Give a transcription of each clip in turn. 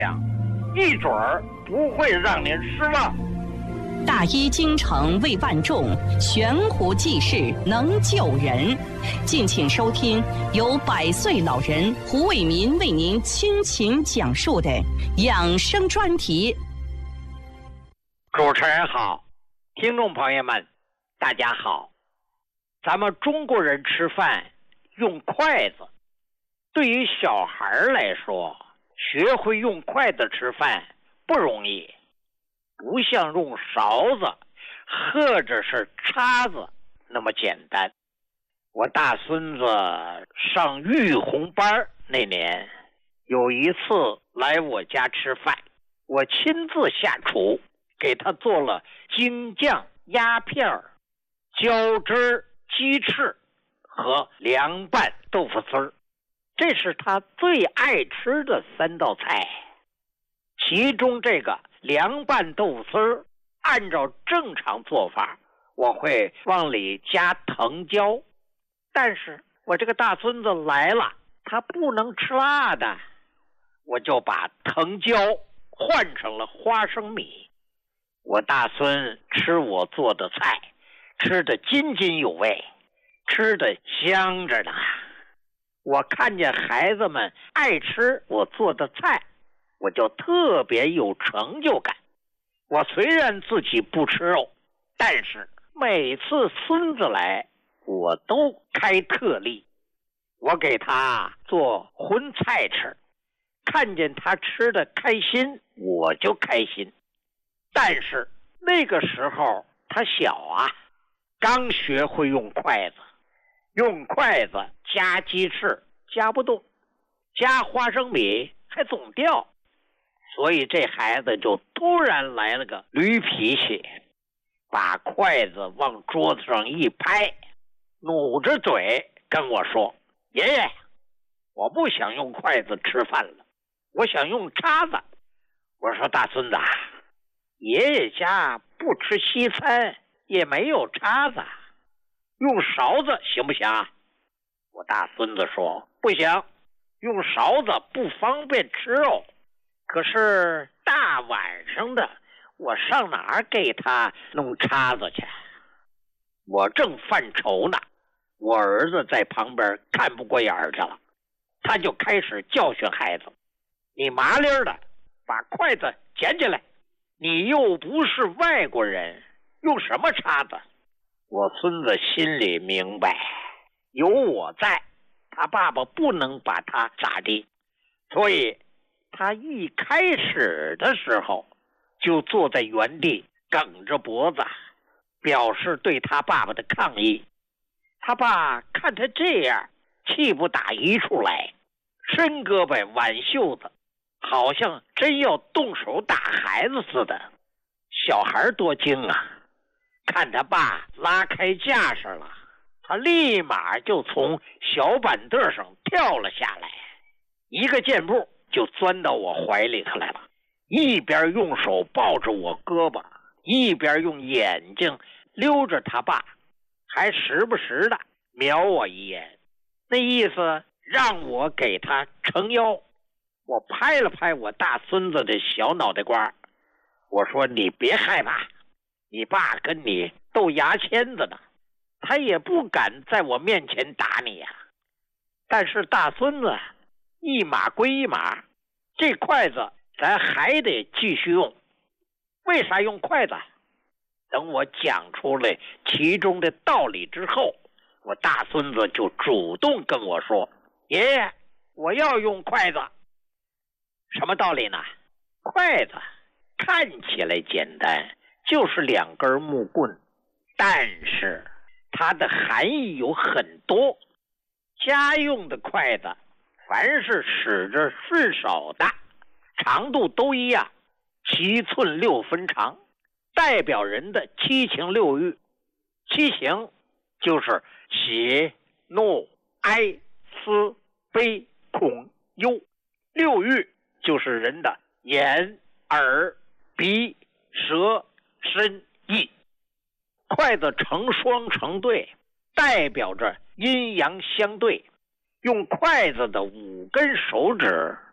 一准儿不会让您失望。 大医精诚为万众，悬壶济世能救人。敬请收听由100岁老人胡伟民为您倾情讲述的养生专题。 主持人好，听众朋友们，大家好。咱们中国人吃饭用筷子，对于小孩来说，学会用筷子吃饭不容易，不像用勺子或者是叉子那么简单。我大孙子上育红班那年，有一次来我家吃饭，我亲自下厨给他做了京酱鸭片、椒汁鸡翅和凉拌豆腐丝儿，这是他最爱吃的3道菜。其中这个凉拌豆腐丝儿，按照正常做法，我会往里加藤椒，但是我这个大孙子来了，他不能吃辣的，我就把藤椒换成了花生米。我大孙吃我做的菜，吃得津津有味，吃得香着呢。我看见孩子们爱吃我做的菜，我就特别有成就感。我虽然自己不吃肉，但是每次孙子来，我都开特例。我给他做荤菜吃，看见他吃得开心，我就开心。但是那个时候他小啊，刚学会用筷子，用筷子夹鸡翅夹不动，夹花生米还总掉，所以这孩子就突然来了个驴脾气，把筷子往桌子上一拍，努着嘴跟我说：“爷爷，我不想用筷子吃饭了，我想用叉子。”我说：“大孙子，爷爷家不吃西餐，也没有叉子，用勺子行不行？”我大孙子说：“不行，用勺子不方便吃肉，可是大晚上的，我上哪儿给他弄叉子去？”我正犯愁呢，我儿子在旁边看不过眼儿去了，他就开始教训孩子：“你麻利儿的把筷子捡起来，你又不是外国人，用什么叉子？”我孙子心里明白，有我在，他爸爸不能把他咋地，所以他一开始的时候就坐在原地梗着脖子，表示对他爸爸的抗议。他爸看他这样，气不打一处来，伸胳膊挽袖子，好像真要动手打孩子似的。小孩多精啊，看他爸拉开架势了，他立马就从小板凳上跳了下来，一个箭步就钻到我怀里头来了，一边用手抱着我胳膊，一边用眼睛溜着他爸，还时不时的瞄我一眼，那意思让我给他撑腰。我拍了拍我大孙子的小脑袋瓜，我说：“你别害怕，你爸跟你斗牙签子呢，他也不敢在我面前打你呀。”但是大孙子一码归一码，这筷子咱还得继续用。为啥用筷子？等我讲出来其中的道理之后，我大孙子就主动跟我说：“爷爷，我要用筷子。”什么道理呢？筷子看起来简单，就是2根木棍，但是它的含义有很多。家用的筷子，凡是使着顺手的，长度都一样，7寸6分长，代表人的7情6欲。7情就是喜怒哀思悲恐忧，6欲就是人的眼耳鼻舌身意。筷子成双成对，代表着阴阳相对。用筷子的5根手指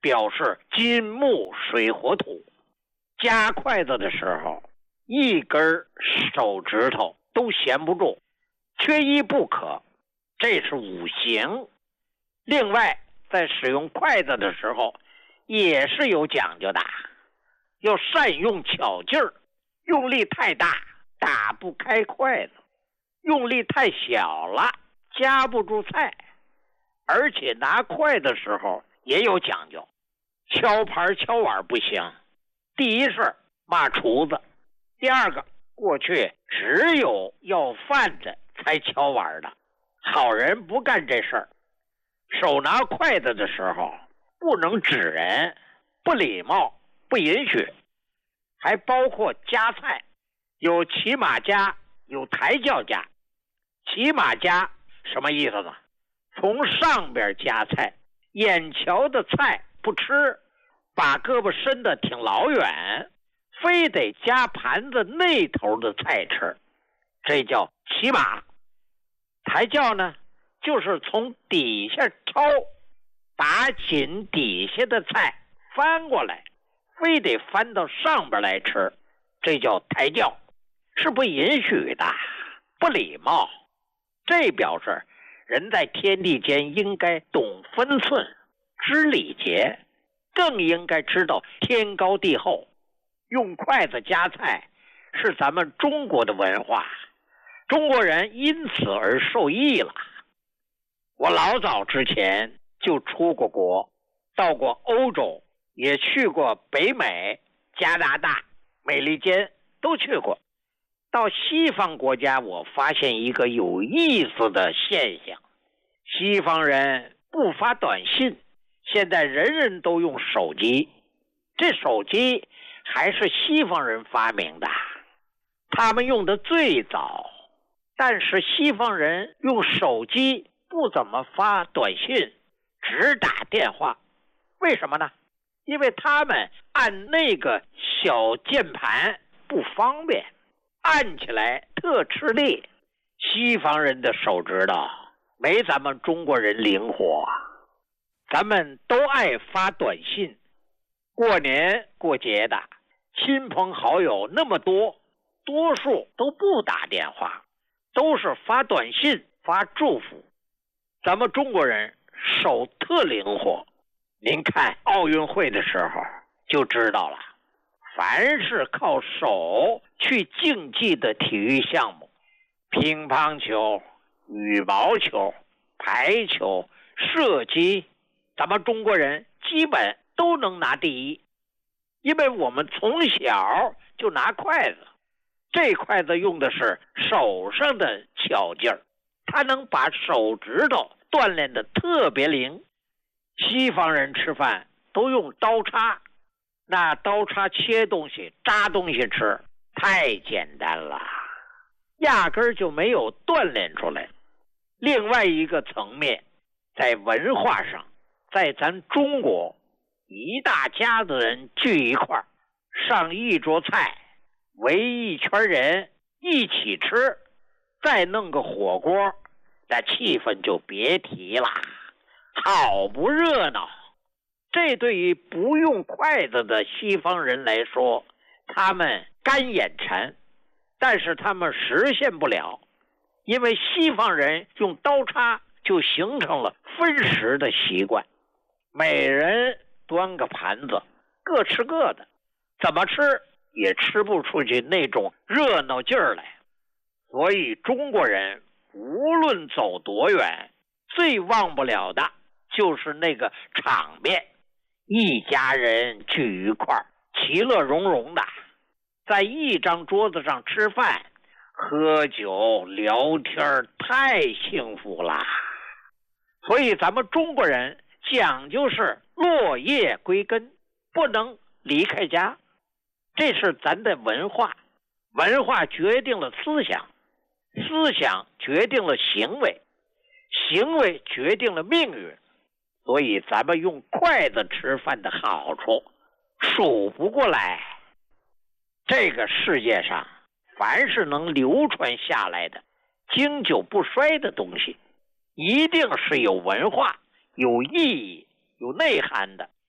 表示金木水火土。夹筷子的时候，一根手指头都闲不住，缺一不可，这是五行。另外，在使用筷子的时候也是有讲究的，要善用巧劲儿，用力太大打不开筷子，用力太小了夹不住菜。而且拿筷的时候也有讲究，敲盘敲碗不行。第一是骂厨子，第二个，过去只有要饭的才敲碗的，好人不干这事儿。手拿筷子的时候不能指人，不礼貌，不允许。还包括夹菜，有骑马夹，有抬轿夹。骑马夹什么意思呢？从上边夹菜，眼瞧的菜不吃，把胳膊伸得挺老远，非得夹盘子那头的菜吃，这叫骑马。抬轿呢，就是从底下抄，把紧底下的菜翻过来，非得翻到上边来吃，这叫抬轿，是不允许的，不礼貌。这表示人在天地间应该懂分寸，知礼节，更应该知道天高地厚。用筷子夹菜是咱们中国的文化，中国人因此而受益了。我老早之前就出过国，到过欧洲，也去过北美、加拿大、美利坚，都去过。到西方国家，我发现一个有意思的现象，西方人不发短信，现在人人都用手机。这手机还是西方人发明的，他们用的最早。但是西方人用手机不怎么发短信，只打电话。为什么呢？因为他们按那个小键盘不方便，按起来特吃力。西方人的手指头没咱们中国人灵活，咱们都爱发短信。过年过节的亲朋好友那么多，多数都不打电话，都是发短信发祝福。咱们中国人手特灵活，您看奥运会的时候就知道了，凡是靠手去竞技的体育项目，乒乓球、羽毛球、排球、射击，咱们中国人基本都能拿第一。因为我们从小就拿筷子，这筷子用的是手上的巧劲儿，它能把手指头锻炼得特别灵。西方人吃饭都用刀叉，那刀叉切东西扎东西吃太简单了，压根儿就没有锻炼出来。另外一个层面，在文化上，在咱中国，一大家子人聚一块儿，上一桌菜，围一圈人一起吃，再弄个火锅，那气氛就别提了，好不热闹。这对于不用筷子的西方人来说，他们干眼馋，但是他们实现不了，因为西方人用刀叉就形成了分食的习惯，每人端个盘子，各吃各的，怎么吃也吃不出去那种热闹劲儿来。所以中国人无论走多远，最忘不了的就是那个场面，一家人聚一块儿，其乐融融的，在一张桌子上吃饭、喝酒、聊天，太幸福了。所以咱们中国人讲究是落叶归根，不能离开家，这是咱的文化。文化决定了思想，思想决定了行为，行为决定了命运。所以咱们用筷子吃饭的好处数不过来。这个世界上凡是能流传下来的经久不衰的东西，一定是有文化、有意义、有内涵的。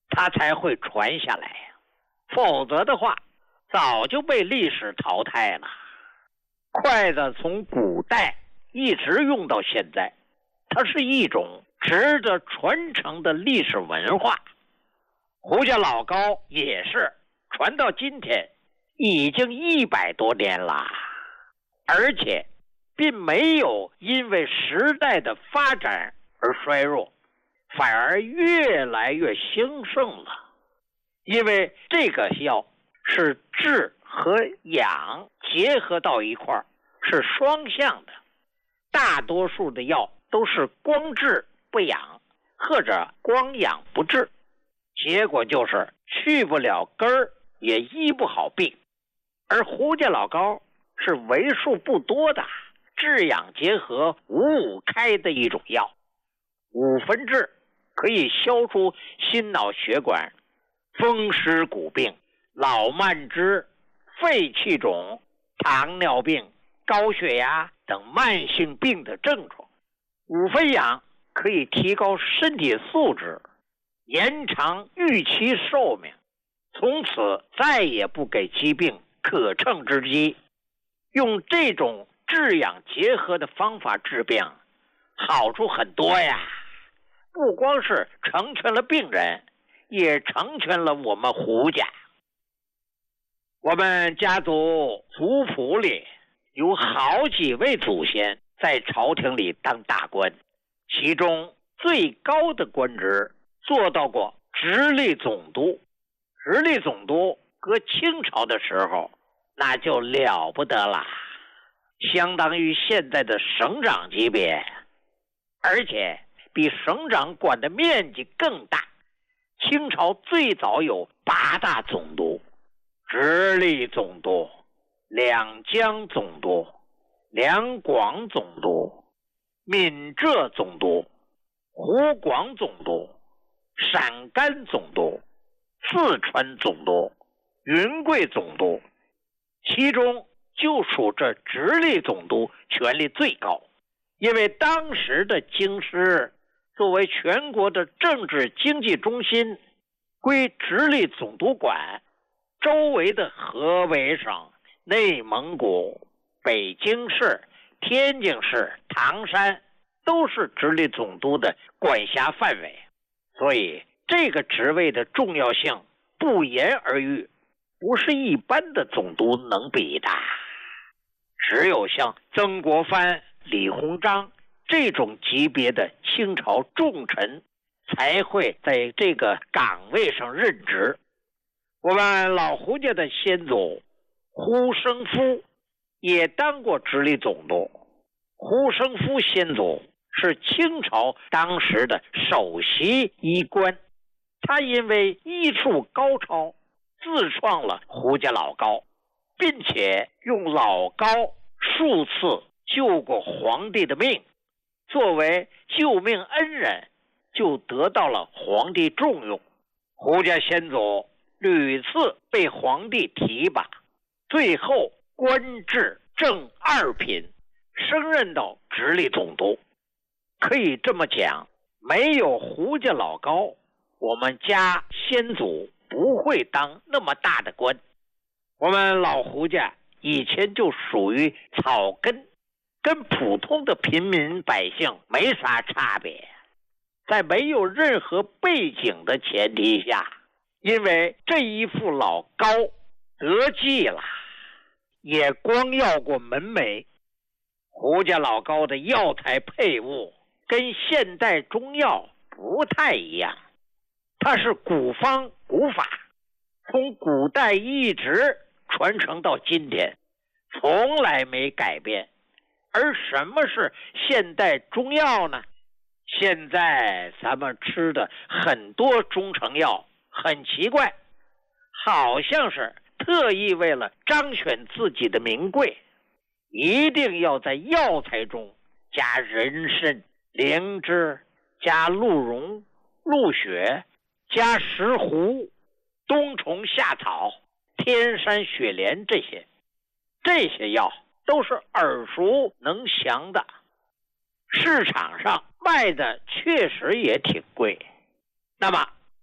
它才会传下来，否则的话早就被历史淘汰了。筷子从古代一直用到现在，它是一种值得传承的历史文化。胡家老高也是传到今天已经100多年了，而且并没有因为时代的发展而衰弱，反而越来越兴盛了。因为这个药是治和养结合到一块儿，是双向的。大多数的药都是光治不养，或者光养不治，结果就是去不了根儿，也医不好病。而胡家老高是为数不多的治养结合5-5开的一种药。5分治可以消除心脑血管、风湿骨病、老慢支、肺气肿、糖尿病、高血压等慢性病的症状。5分养可以提高身体素质，延长预期寿命，从此再也不给疾病可乘之机。用这种治养结合的方法治病，好处很多呀，不光是成全了病人，也成全了我们胡家。我们家族族谱里有好几位祖先在朝廷里当大官，其中最高的官职做到过直隶总督。直隶总督搁清朝的时候那就了不得了，相当于现在的省长级别，而且比省长管的面积更大。清朝最早有8大总督：直隶总督、两江总督、两广总督、闽浙总督、湖广总督、陕甘总督、四川总督、云贵总督，其中就属这直隶总督权力最高。因为当时的京师作为全国的政治经济中心，归直隶总督管，周围的河北省、内蒙古、北京市、天津市、唐山都是直隶总督的管辖范围，所以这个职位的重要性不言而喻，不是一般的总督能比的。只有像曾国藩、李鸿章这种级别的清朝重臣才会在这个岗位上任职。我们老胡家的先祖胡生夫也当过直隶总督。胡生夫先祖是清朝当时的首席医官，他因为医术高超，自创了胡家老高，并且用老高数次救过皇帝的命，作为救命恩人，就得到了皇帝重用。胡家先祖屡次被皇帝提拔，最后官至正2品，升任到直隶总督。可以这么讲，没有胡家老高，我们家先祖不会当那么大的官。我们老胡家以前就属于草根，跟普通的平民百姓没啥差别。在没有任何背景的前提下，因为这一副老高得计了，也光要过门楣。胡家老高的药材配伍跟现代中药不太一样，它是古方古法，从古代一直传承到今天，从来没改变。而什么是现代中药呢？现在咱们吃的很多中成药很奇怪，好像是特意为了彰显自己的名贵，一定要在药材中加人参、灵芝，加鹿茸、鹿血，加石斛、冬虫夏草、天山雪莲，这些药都是耳熟能详的，市场上卖的确实也挺贵。那么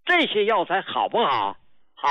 这些药材好不好？